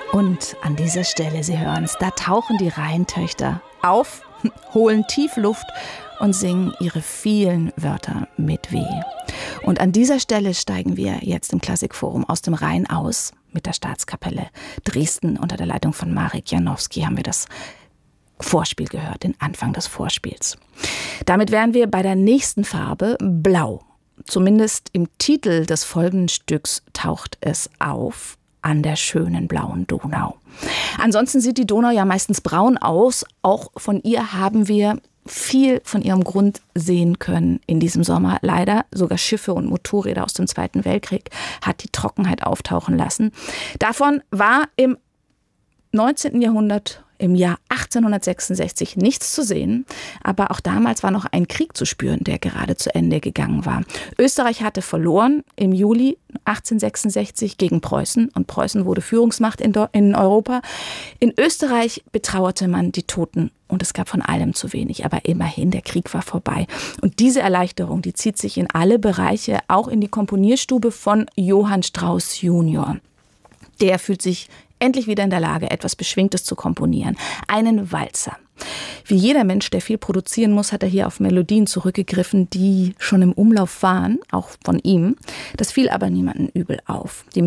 Und an dieser Stelle, Sie hören es, da tauchen die Rheintöchter auf, holen tief Luft und singen ihre vielen Wörter mit W. Und an dieser Stelle steigen wir jetzt im Klassikforum aus dem Rhein aus mit der Staatskapelle Dresden. Unter der Leitung von Marek Janowski haben wir das Vorspiel gehört, den Anfang des Vorspiels. Damit wären wir bei der nächsten Farbe, Blau. Zumindest im Titel des folgenden Stücks taucht es auf: an der schönen blauen Donau. Ansonsten sieht die Donau ja meistens braun aus. Auch von ihr haben wir viel von ihrem Grund sehen können in diesem Sommer. Leider sogar Schiffe und Motorräder aus dem Zweiten Weltkrieg hat die Trockenheit auftauchen lassen. Davon war im 19. Jahrhundert, im Jahr 1866 nichts zu sehen, aber auch damals war noch ein Krieg zu spüren, der gerade zu Ende gegangen war. Österreich hatte verloren im Juli 1866 gegen Preußen und Preußen wurde Führungsmacht in Europa. In Österreich betrauerte man die Toten und es gab von allem zu wenig, aber immerhin, der Krieg war vorbei. Und diese Erleichterung, die zieht sich in alle Bereiche, auch in die Komponierstube von Johann Strauss Junior. Der fühlt sich endlich wieder in der Lage, etwas Beschwingtes zu komponieren. Einen Walzer. Wie jeder Mensch, der viel produzieren muss, hat er hier auf Melodien zurückgegriffen, die schon im Umlauf waren, auch von ihm. Das fiel aber niemandem übel auf. Die